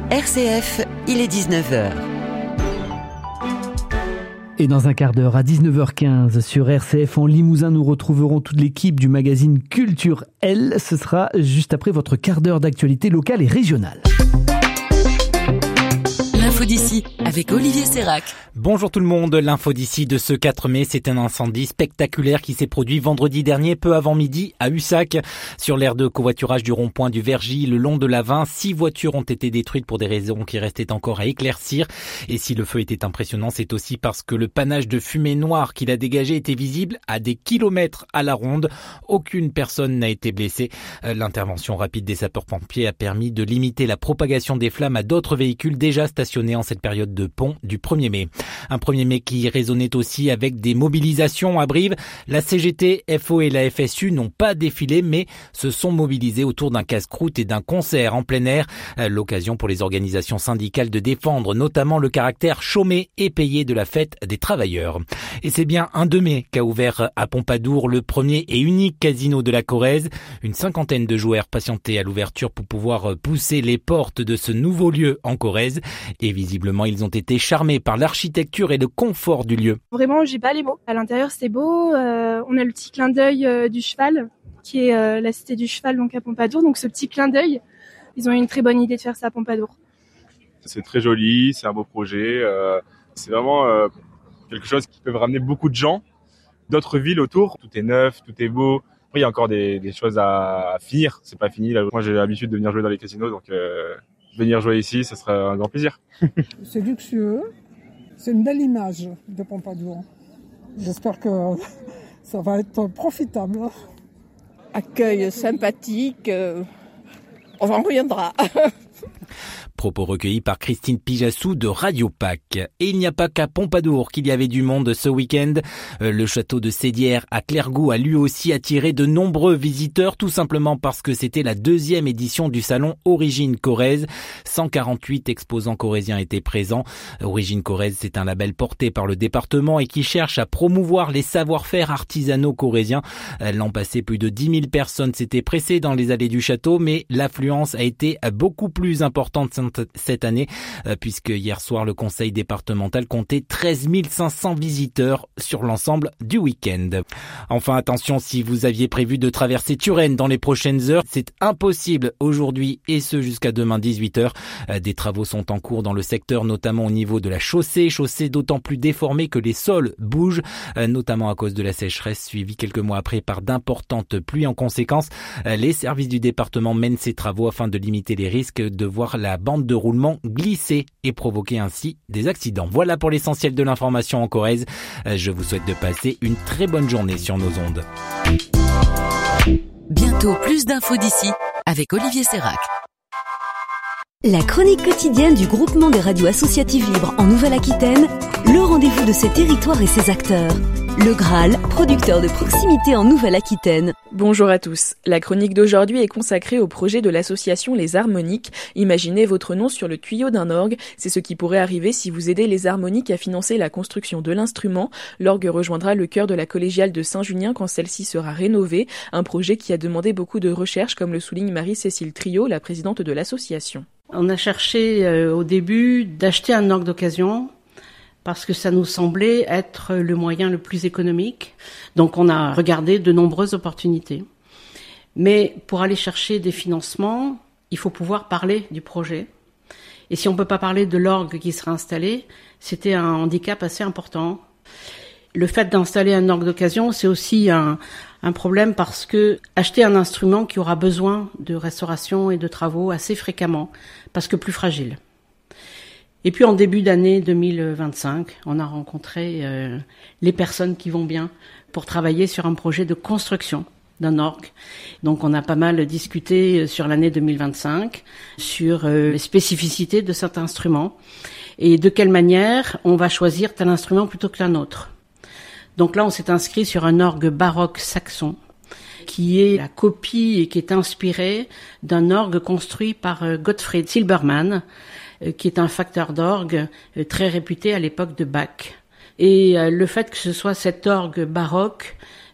RCF, il est 19h. Et dans un quart d'heure, à 19h15, sur RCF en Limousin, nous retrouverons toute l'équipe du magazine Culture L. Ce sera juste après votre quart d'heure d'actualité locale et régionale. L'info d'ici, avec Olivier Sérac. Bonjour tout le monde, l'info d'ici de ce 4 mai, c'est un incendie spectaculaire qui s'est produit vendredi dernier, peu avant midi, à Ussac. Sur l'aire de covoiturage du rond-point du Vergy, le long de la 20, 6 voitures ont été détruites pour des raisons qui restaient encore à éclaircir. Et si le feu était impressionnant, c'est aussi parce que le panache de fumée noire qu'il a dégagé était visible à des kilomètres à la ronde. Aucune personne n'a été blessée. L'intervention rapide des sapeurs-pompiers a permis de limiter la propagation des flammes à d'autres véhicules déjà stationnés en cette période de pont du 1er mai. Un 1er mai qui résonnait aussi avec des mobilisations à Brive. La CGT, FO et la FSU n'ont pas défilé mais se sont mobilisés autour d'un casse-croûte et d'un concert en plein air. L'occasion pour les organisations syndicales de défendre notamment le caractère chômé et payé de la fête des travailleurs. Et c'est bien un 2 mai qu'a ouvert à Pompadour le premier et unique casino de la Corrèze. Une cinquantaine de joueurs patientaient à l'ouverture pour pouvoir pousser les portes de ce nouveau lieu en Corrèze. Et visiblement, ils ont été charmés par l'architecture et le confort du lieu. Vraiment, j'ai pas les mots. À l'intérieur, c'est beau. On a le petit clin d'œil du cheval, qui est la cité du cheval donc à Pompadour. Donc ce petit clin d'œil, ils ont eu une très bonne idée de faire ça à Pompadour. C'est très joli, c'est un beau projet. C'est vraiment quelque chose qui peut ramener beaucoup de gens d'autres villes autour. Tout est neuf, tout est beau. Après, il y a encore des choses à finir. C'est pas fini. Là, moi, j'ai l'habitude de venir jouer dans les casinos, donc venir jouer ici, ça serait un grand plaisir. C'est luxueux. C'est une belle image de Pompadour. J'espère que ça va être profitable. Accueil sympathique, on en reviendra. Propos recueillis par Christine Pijassou de Radio Pâques. Et il n'y a pas qu'à Pompadour qu'il y avait du monde ce week-end. Le château de Sédières à Clairgouts a lui aussi attiré de nombreux visiteurs, tout simplement parce que c'était la 2e édition du salon Origine Corrèze. 148 exposants corréziens étaient présents. Origine Corrèze, c'est un label porté par le département et qui cherche à promouvoir les savoir-faire artisanaux corréziens. L'an passé, plus de 10 000 personnes s'étaient pressées dans les allées du château, mais l'affluence a été beaucoup plus importante cette année, puisque hier soir, le conseil départemental comptait 13 500 visiteurs sur l'ensemble du week-end. Enfin, attention, si vous aviez prévu de traverser Turenne dans les prochaines heures, c'est impossible aujourd'hui et ce jusqu'à demain 18h. Des travaux sont en cours dans le secteur, notamment au niveau de la chaussée d'autant plus déformée que les sols bougent, notamment à cause de la sécheresse suivie quelques mois après par d'importantes pluies. En conséquence, les services du département mènent ces travaux afin de limiter les risques de voir la bande de roulement glisser et provoquer ainsi des accidents. Voilà pour l'essentiel de l'information en Corrèze. Je vous souhaite de passer une très bonne journée sur nos ondes. Bientôt plus d'infos d'ici avec Olivier Sérac. La chronique quotidienne du groupement des radios associatives libres en Nouvelle-Aquitaine, le rendez-vous de ses territoires et ses acteurs. Le Graal, producteur de proximité en Nouvelle-Aquitaine. Bonjour à tous. La chronique d'aujourd'hui est consacrée au projet de l'association Les Harmoniques. Imaginez votre nom sur le tuyau d'un orgue. C'est ce qui pourrait arriver si vous aidez Les Harmoniques à financer la construction de l'instrument. L'orgue rejoindra le chœur de la collégiale de Saint-Junien quand celle-ci sera rénovée. Un projet qui a demandé beaucoup de recherches, comme le souligne Marie-Cécile Trio, la présidente de l'association. On a cherché au début d'acheter un orgue d'occasion, parce que ça nous semblait être le moyen le plus économique. Donc on a regardé de nombreuses opportunités. Mais pour aller chercher des financements, il faut pouvoir parler du projet. Et si on ne peut pas parler de l'orgue qui sera installé, c'était un handicap assez important. Le fait d'installer un orgue d'occasion, c'est aussi un problème parce que acheter un instrument qui aura besoin de restauration et de travaux assez fréquemment, parce que plus fragile. Et puis en début d'année 2025, on a rencontré les personnes qui vont bien pour travailler sur un projet de construction d'un orgue. Donc on a pas mal discuté sur l'année 2025, sur les spécificités de cet instrument et de quelle manière on va choisir tel instrument plutôt que l'un autre. Donc là on s'est inscrit sur un orgue baroque saxon qui est la copie et qui est inspiré d'un orgue construit par Gottfried Silbermann, qui est un facteur d'orgue très réputé à l'époque de Bach. Et le fait que ce soit cet orgue baroque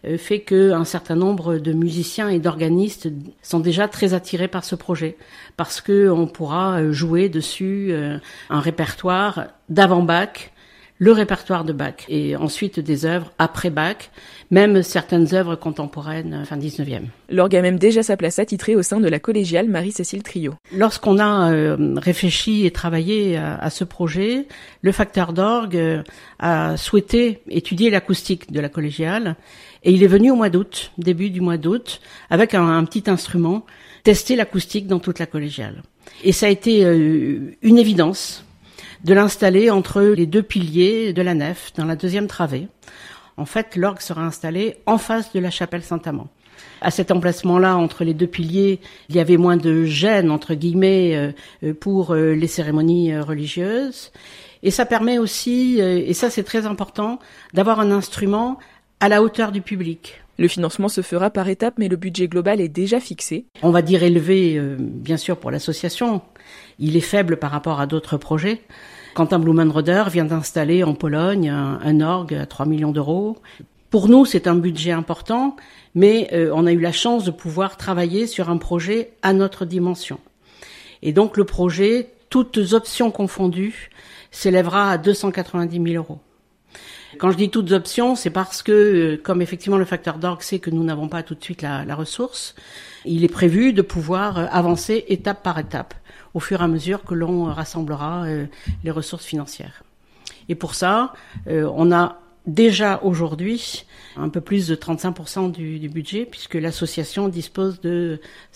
fait qu'un certain nombre de musiciens et d'organistes sont déjà très attirés par ce projet, parce qu'on pourra jouer dessus un répertoire d'avant Bach, le répertoire de Bach, et ensuite des œuvres après Bach, même certaines œuvres contemporaines fin 19e. L'orgue a même déjà sa place attitrée au sein de la collégiale Marie-Cécile Trio. Lorsqu'on a réfléchi et travaillé à ce projet, le facteur d'orgue a souhaité étudier l'acoustique de la collégiale, et il est venu au mois d'août, début du mois d'août, avec un petit instrument, tester l'acoustique dans toute la collégiale. Et ça a été une évidence de l'installer entre les deux piliers de la nef, dans la deuxième travée. En fait, l'orgue sera installé en face de la chapelle Saint-Amand. À cet emplacement-là, entre les deux piliers, il y avait moins de gêne, entre guillemets, pour les cérémonies religieuses. Et ça permet aussi, et ça c'est très important, d'avoir un instrument à la hauteur du public. Le financement se fera par étapes, mais le budget global est déjà fixé. On va dire élevé, bien sûr, pour l'association. Il est faible par rapport à d'autres projets. Quentin Blumenroder vient d'installer en Pologne un orgue à 3 millions d'euros. Pour nous, c'est un budget important, mais on a eu la chance de pouvoir travailler sur un projet à notre dimension. Et donc le projet, toutes options confondues, s'élèvera à 290 000 euros. Quand je dis toutes options, c'est parce que, comme effectivement le facteur d'orgue sait que nous n'avons pas tout de suite la ressource, il est prévu de pouvoir avancer étape par étape, au fur et à mesure que l'on rassemblera les ressources financières. Et pour ça, on a déjà aujourd'hui un peu plus de 35% du budget, puisque l'association dispose de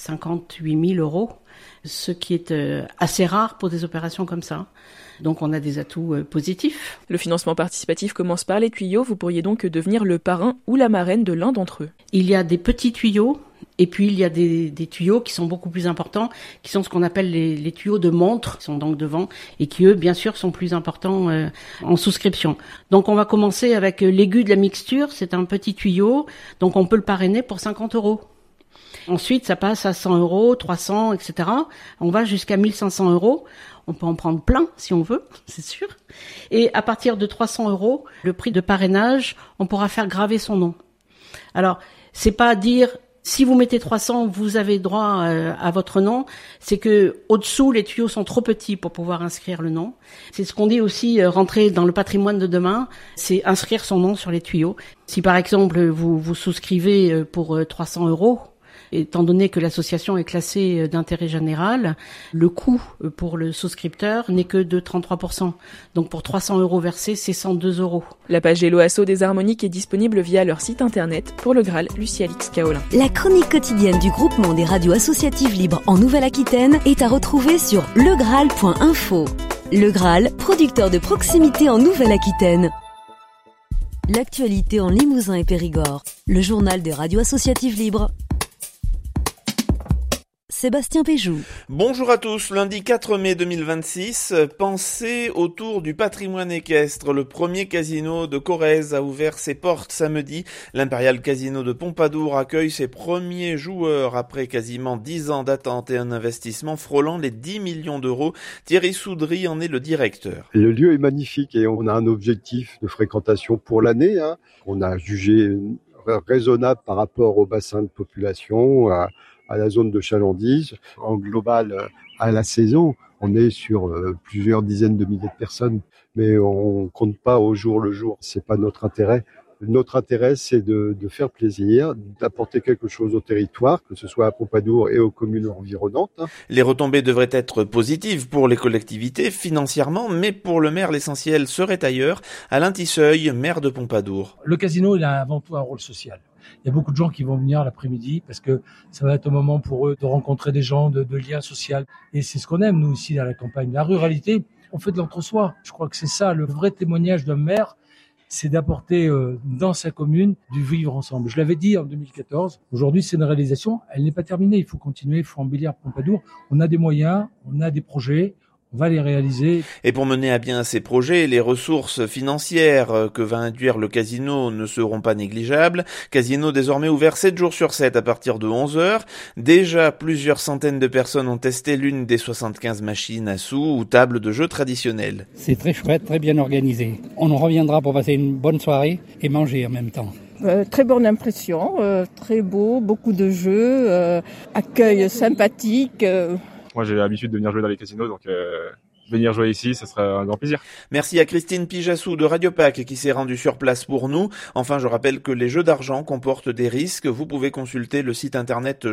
58 000 euros, ce qui est assez rare pour des opérations comme ça. Donc on a des atouts positifs. Le financement participatif commence par les tuyaux. Vous pourriez donc devenir le parrain ou la marraine de l'un d'entre eux. Il y a des petits tuyaux et puis il y a des tuyaux qui sont beaucoup plus importants, qui sont ce qu'on appelle les tuyaux de montre, qui sont donc devant et qui eux bien sûr sont plus importants en souscription. Donc on va commencer avec l'aigu de la mixture, c'est un petit tuyau, donc on peut le parrainer pour 50 euros. Ensuite, ça passe à 100 euros, 300, etc. On va jusqu'à 1500 euros. On peut en prendre plein si on veut, c'est sûr. Et à partir de 300 euros, le prix de parrainage, on pourra faire graver son nom. Alors, c'est pas dire, si vous mettez 300, vous avez droit à votre nom. C'est que au-dessous, les tuyaux sont trop petits pour pouvoir inscrire le nom. C'est ce qu'on dit aussi, rentrer dans le patrimoine de demain, c'est inscrire son nom sur les tuyaux. Si par exemple, vous souscrivez pour 300 euros, étant donné que l'association est classée d'intérêt général, le coût pour le souscripteur n'est que de 33%. Donc pour 300 euros versés, c'est 102 euros. La page Hello Asso des harmoniques est disponible via leur site internet. Pour le Graal, Lucie Alix Kaolin. La chronique quotidienne du groupement des radios associatives libres en Nouvelle-Aquitaine est à retrouver sur legraal.info. Le Graal, producteur de proximité en Nouvelle-Aquitaine. L'actualité en Limousin et Périgord. Le journal des radios associatives libres. Sébastien Péjou. Bonjour à tous, lundi 4 mai 2026, pensée autour du patrimoine équestre. Le premier casino de Corrèze a ouvert ses portes samedi. L'Impérial Casino de Pompadour accueille ses premiers joueurs après quasiment 10 ans d'attente et un investissement frôlant les 10 millions d'euros. Thierry Soudry en est le directeur. Le lieu est magnifique et on a un objectif de fréquentation pour l'année. On a jugé raisonnable par rapport au bassin de population, à la zone de chalandise. En global, à la saison, on est sur plusieurs dizaines de milliers de personnes, mais on compte pas au jour le jour. C'est pas notre intérêt. Notre intérêt, c'est de faire plaisir, d'apporter quelque chose au territoire, que ce soit à Pompadour et aux communes environnantes. Les retombées devraient être positives pour les collectivités financièrement, mais pour le maire, l'essentiel serait ailleurs. Alain Tisseuil, maire de Pompadour. Le casino, il a avant tout un rôle social. Il y a beaucoup de gens qui vont venir l'après-midi parce que ça va être un moment pour eux de rencontrer des gens, de lien social. Et c'est ce qu'on aime, nous, ici, à la campagne. La ruralité, on fait de l'entre-soi. Je crois que c'est ça, le vrai témoignage d'un maire, c'est d'apporter dans sa commune du vivre ensemble. Je l'avais dit en 2014. Aujourd'hui, c'est une réalisation. Elle n'est pas terminée. Il faut continuer, il faut embellir Pompadour. On a des moyens, on a des projets. On va les réaliser. Et pour mener à bien ces projets, les ressources financières que va induire le casino ne seront pas négligeables. Casino désormais ouvert 7 jours sur 7 à partir de 11h. Déjà, plusieurs centaines de personnes ont testé l'une des 75 machines à sous ou tables de jeux traditionnelles. C'est très chouette, très bien organisé. On en reviendra pour passer une bonne soirée et manger en même temps. Très bonne impression, très beau, beaucoup de jeux, accueil sympathique. Moi, j'ai l'habitude de venir jouer dans les casinos, donc venir jouer ici, ça sera un grand plaisir. Merci à Christine Pijassou de Radio Pack qui s'est rendue sur place pour nous. Enfin, je rappelle que les jeux d'argent comportent des risques. Vous pouvez consulter le site internet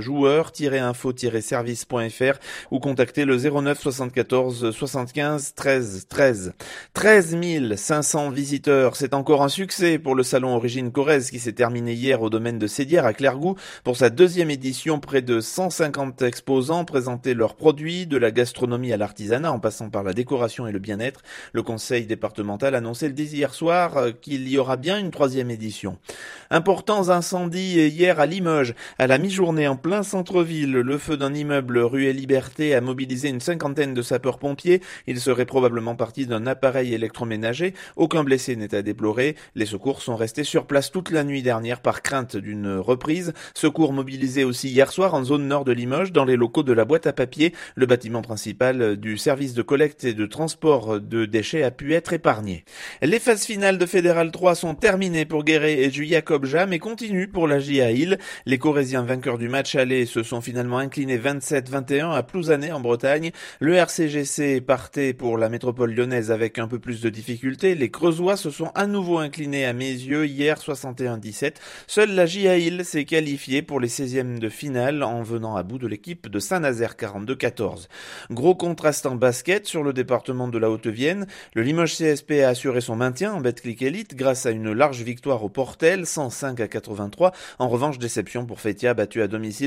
joueur-info-service.fr ou contacter le 09 74 75 13 13. 13 500 visiteurs, c'est encore un succès pour le salon Origine Corrèze qui s'est terminé hier au domaine de Sédières à Clairgouts. Pour sa deuxième édition, près de 150 exposants présentaient leurs produits, de la gastronomie à l'artisanat en passant par la décoration et le bien-être. Le conseil départemental annonçait dès hier soir qu'il y aura bien une troisième édition. Importants incendies hier à Limoges. À la mi-journée, en plein centre-ville, le feu d'un immeuble rue et Liberté a mobilisé une cinquantaine de sapeurs-pompiers. Il serait probablement parti d'un appareil électroménager. Aucun blessé n'est à déplorer. Les secours sont restés sur place toute la nuit dernière par crainte d'une reprise. Secours mobilisés aussi hier soir en zone nord de Limoges, dans les locaux de la boîte à papier. Le bâtiment principal du service de collecte et de transport de déchets a pu être épargné. Les phases finales de Fédéral 3 sont terminées pour Guéret et Julia Kobja, mais continuent pour la JA Hill. Les Corréziens vainqueurs du match aller se sont finalement inclinés 27-21 à Plouzané en Bretagne. Le RCGC partait pour la métropole lyonnaise avec un peu plus de difficultés. Les Creusois se sont à nouveau inclinés à mes yeux hier 61-17. Seule la JA Hill s'est qualifiée pour les 16e de finale en venant à bout de l'équipe de Saint-Nazaire 42-14. Gros contraste en basket sur le département de la Haute-Vienne. Le Limoges CSP a assuré son maintien en Betclic Elite grâce à une large victoire au Portel, 105-83. En revanche, déception pour Fétia, battu à domicile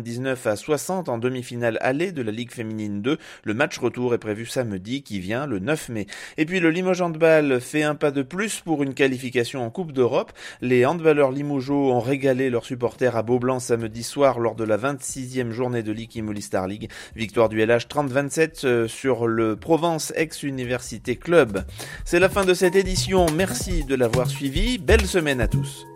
79-60 en demi-finale allée de la Ligue féminine 2. Le match retour est prévu samedi qui vient, le 9 mai. Et puis le Limoges Handball fait un pas de plus pour une qualification en Coupe d'Europe. Les handballeurs limougeaux ont régalé leurs supporters à Beaublanc samedi soir lors de la 26e journée de Ligue Imoli Star League. Victoire du LH 30-27 sur le Provence ex-Université Club. C'est la fin de cette édition, merci de l'avoir suivi, belle semaine à tous.